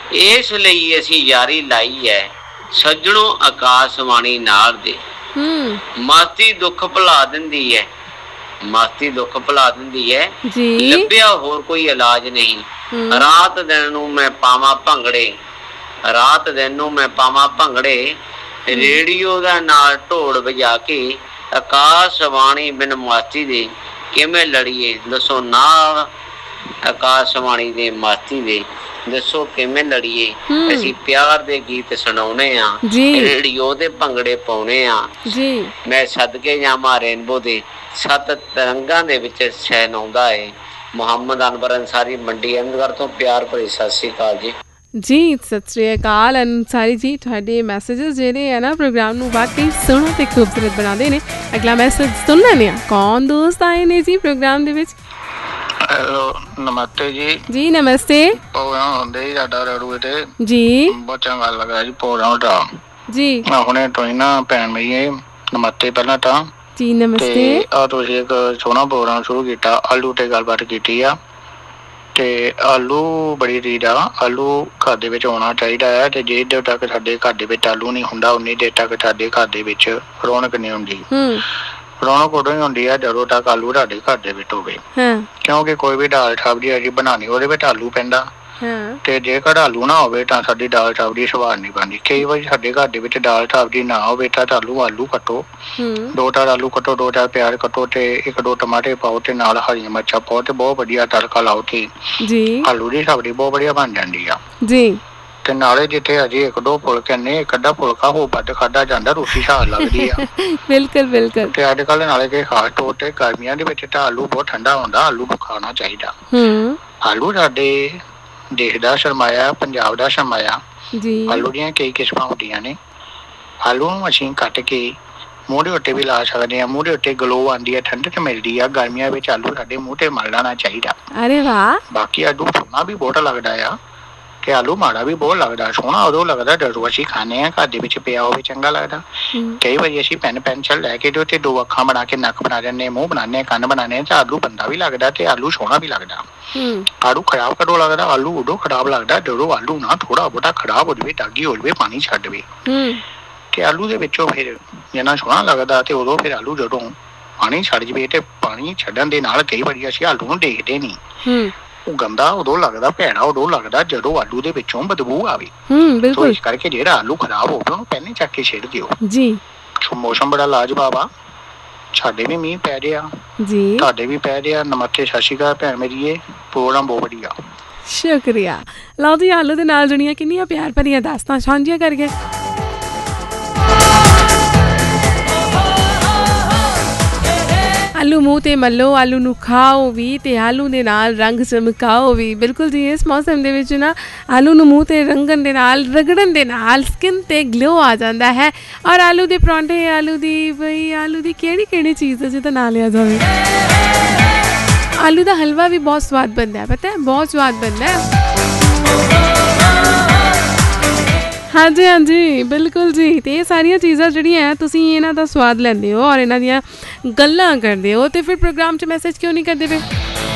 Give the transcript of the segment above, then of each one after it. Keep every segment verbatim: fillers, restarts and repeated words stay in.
ਇਸ ਲਈ ਅਸੀਂ ਯਾਰੀ ਲਾਈ ਹੈ ਸੱਜਣੋਂ ਆਕਾਸ਼ਵਾਣੀ ਨਾਲ ਦੇ। ਮਸਤੀ ਦੁੱਖ ਭੁਲਾ ਦਿੰਦੀ ਹੈ, ਮਸਤੀ ਦੁੱਖ ਭੁਲਾ ਦਿੰਦੀ ਹੈ, ਲੱਭਿਆ ਹੋਰ ਕੋਈ ਇਲਾਜ ਨਹੀਂ। ਰਾਤ ਦਿਨ ਨੂੰ ਮੈਂ ਪਾਵਾਂ ਭੰਗੜੇ, ਰਾਤ ਦਿਨ ਨੂੰ ਮੈਂ ਪਾਵਾਂ ਭੰਗੜੇ, ਰੇਡੀਓ ਦਾ ਨਾਲ ਢੋਲ ਵਜਾ ਕੇ ਆਕਾਸ਼ਵਾਣੀ ਬਿਨ ਮਸਤੀ ਦੇ ਕਿਵੇਂ ਲੜੀਏ। ਦੱਸੋ ਨਾਲ ਆਕਾਸ਼ਵਾਣੀ ਦੇ ਮਸਤੀ ਦੇ ਦੱਸੋ ਕਿਵੇਂ ਲੜੀਏ। ਅਸੀਂ ਪਿਆਰ ਦੇ ਗੀਤ ਸੁਣਾਉਣੇ ਆ, ਰੇਡੀਓ ਦੇ ਭੰਗੜੇ ਪਾਉਣੇ ਆ। ਮੈਂ ਸਦਕੇ ਜਾਵਾਂ ਰੇਨਬੋ ਦੇ ਸੱਤ ਤਿਰੰਗਾਂ ਦੇ ਵਿੱਚ ਸਹਿਨਾਉਂਦਾ ਏ। ਮੁਹੰਮਦ ਅਨਵਰ ਅੰਸਾਰੀ, ਮੰਡੀ ਅਹਿਮਦਗੜ੍ਹ ਤੋਂ। ਪਿਆਰ ਭਰੀ ਸਤਿ ਸ਼੍ਰੀ ਅਕਾਲ ਜੀ। ਜੀ ਸਤਿ ਸ਼੍ਰੀ ਅਕਾਲ ਅੰਸਾਰੀ ਜੀ। ਤੁਹਾਡੇ ਮੈਸੇਜਸ ਜਿਹੜੇ ਹੈ ਨਾ ਪ੍ਰੋਗਰਾਮ ਨੂੰ ਵਾਕਈ ਸੋਹਣਾ ਤੇ ਖੂਬਸੂਰਤ ਬਣਾਉਂਦੇ ਨੇ। ਅਗਲਾ ਮੈਸੇਜ ਸੁਣ ਲੈਂਦੇ ਹਾਂ। ਕੌਣ ਦੋਸਤ ਆਏ ਨੇ ਜੀ ਪ੍ਰੋਗਰਾਮ ਦੇ ਵਿੱਚ? ਹੈਲੋ, ਨਮਸਤੇ ਜੀ। ਜੀ ਨਮਸਤੇ। ਪ੍ਰੋਗਰਾਮ ਹੁੰਦੇ ਜੀ ਸਾਡਾ ਰੇਡੀਓ ਤੇ ਜੀ, ਬਹੁਤ ਚੰਗਾ ਲੱਗਾ ਜੀ ਪ੍ਰੋਗਰਾਮ ਦਾ ਜੀ। ਹੁਣੇ ਤੋਂ ਹੀ ਨਾ ਭੈਣ ਮੇਰੀ ਨਮਸਤੇ ਪਹਿਲਾਂ ਤਾਂ ਜੀ ਨਮਸਤੇ। ਆ ਤੁਸੀਂ ਇੱਕ ਸੋਹਣਾ ਪ੍ਰੋਗਰਾਮ ਸ਼ੁਰੂ ਕੀਤਾ, ਆਲੂ ਤੇ ਗੱਲਬਾਤ ਕੀਤੀ ਆ। ਤੇ ਆਲੂ ਬੜੀ ਰੀਡ ਆ, ਆਲੂ ਘਰ ਦੇ ਵਿੱਚ ਹੋਣਾ ਚਾਹੀਦਾ ਹੈ। ਤੇ ਜੇ ਦੇਰ ਤੱਕ ਸਾਡੇ ਘਰ ਦੇ ਵਿੱਚ ਆਲੂ ਨਹੀਂ ਹੁੰਦਾ ਉਨੀ ਦੇਰ ਤੱਕ ਸਾਡੇ ਘਰ ਦੇ ਵਿੱਚ ਰੌਣਕ ਨਹੀਂ ਹੁੰਦੀ। ਰੌਣਕ ਉਦੋਂ ਹੀ ਹੁੰਦੀ ਹੈ ਜਦੋਂ ਤੱਕ ਆਲੂ ਤੁਹਾਡੇ ਘਰ ਦੇ ਵਿੱਚ ਹੋਵੇ, ਕਿਉਂਕਿ ਕੋਈ ਵੀ ਦਾਲ ਸਬਜ਼ੀ ਅਸੀਂ ਬਣਾਉਣੀ ਉਹਦੇ ਵਿੱਚ ਆਲੂ ਪੈਂਦਾ। ਤੇ ਜੇਕਰ ਆਲੂ ਨਾ ਹੋਵੇ ਤਾਂ ਸਾਡੀ ਦਾਲ ਸਬਜ਼ੀ ਸਵਾਦ ਨਹੀਂ ਬਣਦੀ। ਕਈ ਵਾਰੀ ਸਾਡੇ ਘਰ ਦੇ ਵਿੱਚ ਦਾਲ ਸਬਜ਼ੀ ਨਾ ਹੋਵੇ ਤਾਂ ਆਲੂ ਆਲੂ ਕੱਟੋ, ਦੋ ਚਾਰ ਆਲੂ ਕੱਟੋ, ਦੋ ਚਾਰ ਪਿਆਜ਼ ਕੱਟੋ ਤੇ ਇੱਕ ਦੋ ਟਮਾਟਰ ਪਾਓ ਤੇ ਨਾਲ ਹਰੀਆਂ ਮਿਰਚਾਂ ਪਾਓ ਤੇ ਬਹੁਤ ਵਧੀਆ ਤੜਕਾ ਲਾਓ ਤੇ ਆਲੂ ਦੀ ਸਬਜ਼ੀ ਬਹੁਤ ਵਧੀਆ ਬਣ ਜਾਂਦੀ ਆ ਜੀ। ਤੇ ਨਾਲੇ ਜਿੱਥੇ ਅਜੇ ਇੱਕ ਦੋ ਫੁਲਕੇ ਨੇ ਇੱਕ ਅੱਧਾ ਫੁਲਕਾ ਹੋ ਵੱਧ ਖਾਧਾ ਜਾਂਦਾ, ਰੋਟੀ ਸਵਾਦ ਲੱਗਦੀ ਆ। ਬਿਲਕੁਲ ਬਿਲਕੁਲ। ਤੇ ਅੱਜ ਕੱਲ੍ਹ ਨਾਲੇ ਕਿ ਖਾਸ ਤੌਰ ਤੇ ਗਰਮੀਆਂ ਦੇ ਵਿੱਚ ਤਾਂ ਆਲੂ ਬਹੁਤ ਠੰਡਾ ਹੁੰਦਾ, ਆਲੂ ਖਾਣਾ ਚਾਹੀਦਾ। ਆਲੂ ਸਾਡੇ ਦੇਸ਼ ਦਾ ਸਰਮਾਇਆ, ਪੰਜਾਬ ਦਾ ਸਰਮਾਇਆ। ਆਲੂ ਦੀਆਂ ਕਈ ਕਿਸਮਾਂ ਹੁੰਦੀਆਂ ਨੇ। ਆਲੂ ਨੂੰ ਅਸੀਂ ਕੱਟ ਕੇ ਮੂੰਹ ਦੇ ਉੱਤੇ ਵੀ ਲਾ ਸਕਦੇ ਹਾਂ, ਮੂੰਹ ਦੇ ਉੱਤੇ ਗਲੋ ਆਉਂਦੀ ਹੈ, ਠੰਡਕ ਮਿਲਦੀ ਆ। ਗਰਮੀਆਂ ਵਿੱਚ ਆਲੂ ਸਾਡੇ ਮੂੰਹ ਤੇ ਮਲ ਲੈਣਾ ਚਾਹੀਦਾ। ਅਰੇ ਵਾਹ। ਬਾਕੀ ਆਲੂ ਸੋਹਣਾ ਵੀ ਬਹੁਤ ਲੱਗਦਾ ਆ ਤੇ ਆਲੂ ਮਾੜਾ ਵੀ ਬਹੁਤ ਲੱਗਦਾ। ਸੋਹਣਾ ਉਦੋਂ ਲੱਗਦਾ ਜਦੋਂ ਅਸੀਂ ਖਾਂਦੇ ਹਾਂ, ਘਰ ਦੇ ਵਿੱਚ ਪਿਆ ਹੋਵੇ ਚੰਗਾ ਲੱਗਦਾ। ਕਈ ਵਾਰੀ ਅਸੀਂ ਪੈਨ ਪੈਨਸਿਲ ਲੈ ਕੇ ਤੇ ਉੱਤੇ ਦੋ ਅੱਖਾਂ ਬਣਾ ਕੇ ਨੱਕ ਬਣਾ ਦਿੰਦੇ, ਮੂੰਹ ਬਣਾਉਂਦੇ, ਕੰਨ ਬਣਾਉਂਦੇ ਤੇ ਆਲੂ ਬੰਦਾ ਵੀ ਲੱਗਦਾ ਤੇ ਆਲੂ ਸੋਹਣਾ ਵੀ ਲੱਗਦਾ। ਆਲੂ ਖਰਾਬ ਕਦੋਂ ਲੱਗਦਾ? ਆਲੂ ਉਦੋਂ ਖਰਾਬ ਲੱਗਦਾ ਜਦੋਂ ਆਲੂ ਨਾ ਥੋੜਾ ਬਹੁਤਾ ਖਰਾਬ ਹੋ ਜਾਵੇ, ਦਾਗੀ ਹੋ ਜਾਵੇ, ਪਾਣੀ ਛੱਡ ਦੇਵੇ। ਤੇ ਆਲੂ ਦੇ ਵਿੱਚੋਂ ਫਿਰ ਜਿੰਨਾ ਸੋਹਣਾ ਲੱਗਦਾ ਤੇ ਉਦੋਂ ਫਿਰ ਆਲੂ ਜਦੋਂ ਪਾਣੀ ਛੱਡ ਜਾਵੇ ਤੇ ਪਾਣੀ ਛੱਡਣ ਦੇ ਨਾਲ ਕਈ ਵਾਰੀ ਅਸੀਂ ਆਲੂ ਨੂੰ ਦੇਖਦੇ ਨਹੀਂ। ਉਹ ਗੰਦਾ ਉਦੋਂ ਲੱਗਦਾ, ਭੈੜਾ ਉਦੋਂ ਲੱਗਦਾ ਜਦੋਂ ਆਲੂ ਦੇ ਵਿੱਚੋਂ ਬਦਬੂ ਆਵੇ। ਬਿਲਕੁਲ। ਇਸ ਕਰਕੇ ਜਿਹੜਾ ਆਲੂ ਖਰਾਬ ਹੋਵੇ ਉਹਨੂੰ ਪਹਿਲੇ ਚੱਕ ਕੇ ਛਿੱਟ ਦਿਓ ਜੀ। ਮੌਸਮ ਬੜਾ ਲਾਜਵਾਬ ਆ, ਸਾਡੇ ਵੀ ਮੀਂਹ ਪੈ ਰਿਹਾ ਜੀ, ਤੁਹਾਡੇ ਵੀ ਪੈ ਰਿਹਾ। ਨਮਸਤੇ, ਸਤਿ ਸ਼੍ਰੀ ਅਕਾਲ ਭੈਣ ਮੇਰੀ। ਇਹ ਪ੍ਰੋਗਰਾਮ ਬਹੁਤ ਵਧੀਆ, ਸ਼ੁਕਰੀਆ। ਲਓ ਜੀ, ਆਲੂ ਦੇ ਨਾਲ ਜੁੜੀਆਂ ਕਿੰਨੀਆਂ ਪਿਆਰ ਭਰੀਆਂ ਦਾਸਤਾਂ ਸਾਂਝੀਆਂ ਕਰੀਏ। ਆਲੂ ਮੂੰਹ 'ਤੇ ਮੱਲੋ, ਆਲੂ ਨੂੰ ਖਾਓ ਵੀ ਤੇ ਆਲੂ ਦੇ ਨਾਲ ਰੰਗ ਚਮਕਾਓ ਵੀ। ਬਿਲਕੁਲ ਜੀ, ਇਸ ਮੌਸਮ ਦੇ ਵਿੱਚ ਨਾ ਆਲੂ ਨੂੰ ਮੂੰਹ 'ਤੇ ਰੰਗਣ ਦੇ ਨਾਲ, ਰਗੜਨ ਦੇ ਨਾਲ ਸਕਿਨ 'ਤੇ ਗਲੋ ਆ ਜਾਂਦਾ ਹੈ। ਔਰ ਆਲੂ ਦੇ ਪਰੌਂਠੇ, ਆਲੂ ਦੀ ਬਈ ਆਲੂ ਦੀ ਕਿਹੜੀ ਕਿਹੜੀ ਚੀਜ਼ ਹੈ ਜਿਹਦਾ ਨਾਂ ਲਿਆ ਜਾਵੇ। ਆਲੂ ਦਾ ਹਲਵਾ ਵੀ ਬਹੁਤ ਸਵਾਦ ਬਣਦਾ ਹੈ, ਪਤਾ ਹੈ, ਬਹੁਤ ਸਵਾਦ ਬਣਦਾ ਹੈ। ਹਾਂਜੀ ਹਾਂਜੀ ਬਿਲਕੁਲ ਜੀ। ਅਤੇ ਇਹ ਸਾਰੀਆਂ ਚੀਜ਼ਾਂ ਜਿਹੜੀਆਂ ਤੁਸੀਂ ਇਹਨਾਂ ਦਾ ਸਵਾਦ ਲੈਂਦੇ ਹੋ ਔਰ ਇਹਨਾਂ ਦੀਆਂ ਗੱਲਾਂ ਕਰਦੇ ਹੋ ਅਤੇ ਫਿਰ ਪ੍ਰੋਗਰਾਮ 'ਚ ਮੈਸੇਜ ਕਿਉਂ ਨਹੀਂ ਕਰਦੇ ਪਏ?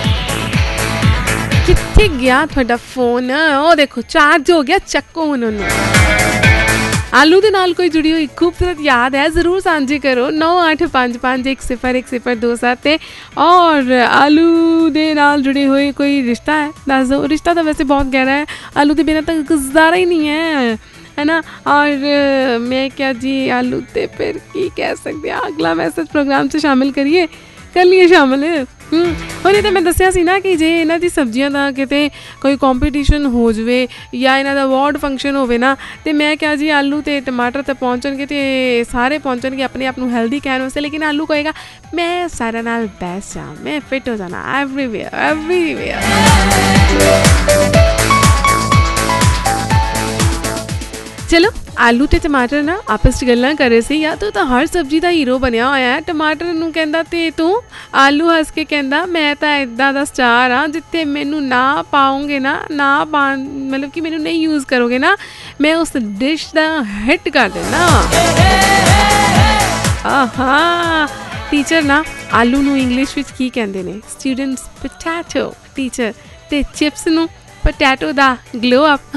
ਕਿੱਥੇ ਗਿਆ ਤੁਹਾਡਾ ਫੋਨ? ਉਹ ਦੇਖੋ ਚਾਰਜ ਹੋ ਗਿਆ, ਚੱਕੋ ਹੁਣ ਉਹਨੂੰ। ਆਲੂ ਦੇ ਨਾਲ ਕੋਈ ਜੁੜੀ ਹੋਈ ਖੂਬਸੂਰਤ ਯਾਦ ਹੈ ਜ਼ਰੂਰ ਸਾਂਝੀ ਕਰੋ। ਨੌ ਅੱਠ ਪੰਜ ਪੰਜ ਇੱਕ ਸਿਫਰ ਇੱਕ ਸਿਫਰ ਦੋ ਸੱਤ 'ਤੇ। ਔਰ ਆਲੂ ਦੇ ਨਾਲ ਜੁੜੇ ਹੋਏ ਕੋਈ ਰਿਸ਼ਤਾ ਹੈ ਦੱਸ ਦਿਓ। ਰਿਸ਼ਤਾ ਤਾਂ ਵੈਸੇ ਬਹੁਤ ਗਹਿਰਾ ਹੈ, ਆਲੂ ਦੇ ਬਿਨਾਂ ਤਾਂ ਗੁਜ਼ਾਰਾ ਹੀ ਨਹੀਂ ਹੈ, है ना। और मैं क्या जी आलू ते फिर की कह सकते हैं। अगला मैसेज प्रोग्राम 'ਚ ਸ਼ਾਮਿਲ ਕਰੀਏ, ਕਰ ਲਈਏ ਸ਼ਾਮਿਲ। ਉਹਨੇ ਤਾਂ ਮੈਂ ਦੱਸਿਆ ਸੀ ਨਾ ਕਿ ਜੇ ਇਹਨਾਂ ਦੀ ਸਬਜ਼ੀਆਂ ਦਾ ਕਿਤੇ ਕੋਈ ਕੰਪੀਟੀਸ਼ਨ ਹੋ ਜਾਵੇ ਜਾਂ ਇਹਨਾਂ ਦਾ ਅਵਾਰਡ ਫੰਕਸ਼ਨ ਹੋਵੇ ਨਾ, ਅਤੇ ਮੈਂ ਕਿਹਾ ਜੀ ਆਲੂ ਅਤੇ ਟਮਾਟਰ ਤਾਂ ਪਹੁੰਚਣਗੇ ਅਤੇ ਸਾਰੇ ਪਹੁੰਚਣਗੇ ਆਪਣੇ ਆਪ ਨੂੰ ਹੈਲਦੀ ਕਹਿਣ ਵਾਸਤੇ, ਲੇਕਿਨ ਆਲੂ ਕਹੇਗਾ ਮੈਂ ਸਾਰਿਆਂ ਨਾਲ ਬੈਸਟ ਹਾਂ, ਮੈਂ ਫਿੱਟ ਹੋ ਜਾਣਾ ਐਵਰੀਵੇਅਰ ਐਵਰੀਵੇਅਰ। ਚਲੋ, ਆਲੂ ਅਤੇ ਟਮਾਟਰ ਨਾ ਆਪਸ 'ਚ ਗੱਲਾਂ ਕਰ ਰਹੇ ਸੀ। ਜਾਂ ਤੂੰ ਤਾਂ ਹਰ ਸਬਜ਼ੀ ਦਾ ਹੀਰੋ ਬਣਿਆ ਹੋਇਆ ਹੈ। ਟਮਾਟਰ ਨੂੰ ਕਹਿੰਦਾ ਅਤੇ ਤੂੰ? ਆਲੂ ਹੱਸ ਕੇ ਕਹਿੰਦਾ ਮੈਂ ਤਾਂ ਇੱਦਾਂ ਦਾ ਸਟਾਰ ਹਾਂ ਜਿੱਥੇ ਮੈਨੂੰ ਨਾ ਪਾਓਗੇ ਨਾ ਨਾ ਪਾ ਮਤਲਬ ਕਿ ਮੈਨੂੰ ਨਹੀਂ ਯੂਜ਼ ਕਰੋਗੇ ਨਾ, ਮੈਂ ਉਸ ਡਿਸ਼ ਦਾ ਹਿੱਟ ਕਰ ਦੇਣਾ। ਆਹਾ, ਟੀਚਰ ਨਾ ਆਲੂ ਨੂੰ ਇੰਗਲਿਸ਼ ਵਿੱਚ ਕੀ ਕਹਿੰਦੇ ਨੇ? ਸਟੂਡੈਂਟਸ ਪੋਟੈਟੋ ਟੀਚਰ, ਅਤੇ ਚਿਪਸ ਨੂੰ ਪੋਟੈਟੋ ਦਾ ਗਲੋ ਅਪ।